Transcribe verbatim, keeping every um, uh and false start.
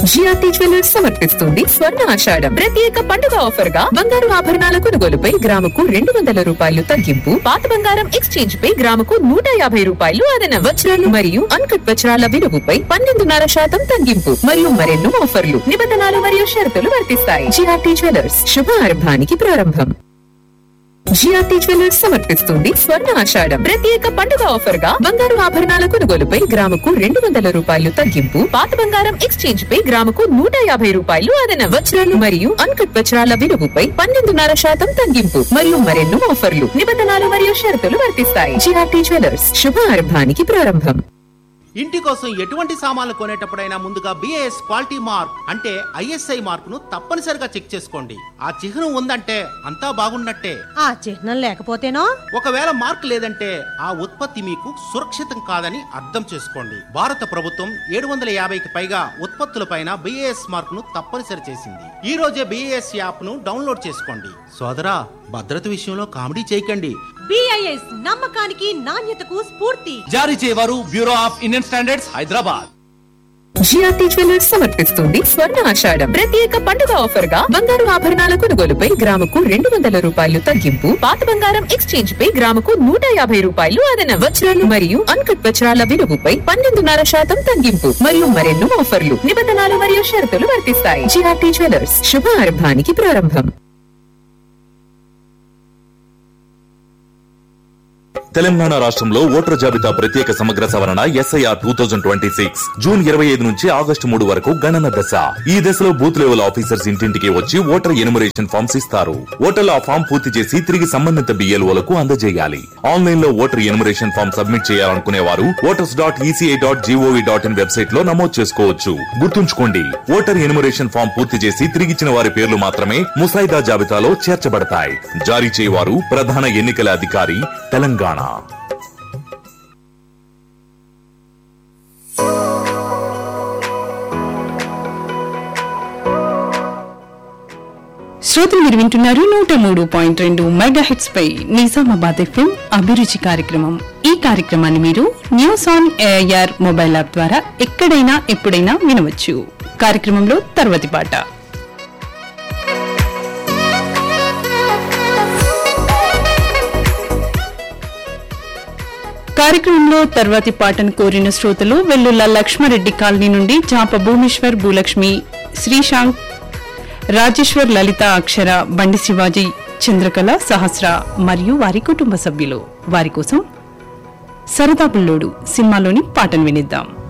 GRT jewellers సమర్పిస్తుంది స్వర్ణ ఆషాఢం ప్రత్యేక పండుగ ఆఫర్ గా బంగారు ఆభరణాల కొనుగోలుపై గ్రాముకు రెండు వందల రూపాయలు తగ్గింపు, పాత బంగారం ఎక్స్చేంజ్ పై గ్రాముకు నూట యాభై రూపాయలు అదనం, వజ్రాలు మరియు అన్కట్ వజ్రాల విలువపై పన్నెండున్నర శాతం తగ్గింపు మరియు మరెన్నో ఆఫర్లు, నిబంధనలు మరియు షరతులు వర్తిస్తాయి. జిఆర్టీ జ్యువెలర్స్ శుభారంభానికి ప్రారంభం. జిఆర్టీ జ్యువెలర్స్ సమర్పిస్తుంది స్వర్ణ ఆషాఢం ప్రత్యేక పండుగ ఆఫర్ గా బంగారు ఆభరణాల కొనుగోలుపై గ్రాముకు రెండు వందల రూపాయలు తగ్గింపు, పాత బంగారం ఎక్స్చేంజ్ పై గ్రాముకు నూట యాభై రూపాయలు అదనం, వజ్రాలు మరియు అన్కట్ వజ్రాల విలువపై పన్నెండున్నర శాతం తగ్గింపు మరియు మరెన్నో ఆఫర్లు, నిబంధనలు మరియు షరతులు వర్తిస్తాయి. జిఆర్టీ జ్యువెలర్స్ శుభారంభానికి ప్రారంభం. ఇంటి కోసం ఎటువంటి సామాన్లు కొనేటప్పుడైనా ముందుగా బిఏఎస్ క్వాలిటీ మార్క్ అంటే ఐఎస్ఐ మార్క్ ను తప్పనిసరిగా చెక్ చేసుకోండి. ఆ చిహ్నం ఉందంటే అంతా బాగున్నట్టే. ఆ చిహ్నం లేకపోతేనో? ఒకవేళ మార్క్ లేదంటే ఆ ఉత్పత్తి మీకు సురక్షితం కాదని అర్థం చేసుకోండి. భారత ప్రభుత్వం ఏడు వందల యాభైకి పైగా ఉత్పత్తులపైన బిఏఎస్ మార్క్ ను తప్పనిసరి చేసింది. ఈ రోజే బిఏఎస్ యాప్ ను డౌన్లోడ్ చేసుకోండి. సోదరా, భద్రత విషయంలో కామెడీ చేయకండి. బిఐఎస్ నమ్మకానికి నాణ్యతకు స్ఫూర్తి. జారీ చేయవారు bureau of Indian standards, Hyderabad. GRT jewellers సమర్పిస్తుంది స్వర్ణ ఆషాఢం ప్రత్యేక పండుగ ఆఫర్ గా బంగారు ఆభరణాల కొనుగోలుపై గ్రాముకు రెండు వందల రూపాయలు తగ్గింపు, పాత బంగారం ఎక్స్చేంజ్ పై గ్రాముకు నూట యాభై రూపాయలు అదనం, వజ్రాలు మరియు అన్కట్ వజ్రాల విలువపై పన్నెండున్నర శాతం తగ్గింపు మరియు మరెన్నో ఆఫర్లు, నిబంధనలు మరియు షరతులు వర్తిస్తాయి. జిఆర్టీ జ్యువెలర్స్ శుభారంభానికి ప్రారంభం. తెలంగాణ రాష్ట్రంలో ఓటర్ జాబితా ప్రత్యేక సమగ్ర సవరణ SIR two thousand twenty six June ఇరవై ఐదు నుంచి ఆగస్టు మూడు వరకు గణన దశ. ఈ దశలో బూత్ లెవెల్ ఆఫీసర్స్ ఇంటింటికి వచ్చి ఓటర్ ఎన్యుమరేషన్ ఫామ్స్ ఇస్తారు. ఓటర్లు ఆ ఫామ్ పూర్తి చేసి తిరిగి సంబంధిత బిఎల్ఓలకు అందజేయాలి. ఆన్లైన్ లో ఓటర్ ఎన్యుమరేషన్ ఫామ్ సబ్మిట్ చేయాలనుకునే వారు voters dot ECI dot GOV dot in website లో నమోదు చేసుకోవచ్చు. గుర్తుంచుకోండి, ఓటర్ ఎన్యుమరేషన్ ఫామ్ పూర్తి చేసి తిరిగిచ్చిన వారి పేర్లు మాత్రమే ముసాయిదా జాబితాలో చేర్చబడతాయి. జారీ చేయవారు ప్రధాన ఎన్నికల అధికారి, తెలంగాణ. శ్రోతలు మీరు వింటున్నారు నూట మూడు పాయింట్ రెండు మెగా హిట్స్ పై నిజామాబాద్ ఎఫ్ఎం అభిరుచి కార్యక్రమం. ఈ కార్యక్రమాన్ని మీరు news on AIR mobile app ద్వారా ఎక్కడైనా ఎప్పుడైనా వినవచ్చు. కార్యక్రమంలో తర్వాతి పాట. కార్యక్రమంలో తర్వాతి పాటను కోరిన శ్రోతలు వెల్లుల్ల లక్ష్మారెడ్డి కాలనీ నుండి చాప భూమేశ్వర్, భూలక్ష్మి, శ్రీశాంక్, రాజేశ్వర్, లలిత, అక్షర, బండి శివాజీ, చంద్రకళ, సహస్ర మరియు వారి కుటుంబ సభ్యులు. వారి కోసం సరదా బుల్లోడు సినిమాలోని పాటను వినిద్దాం.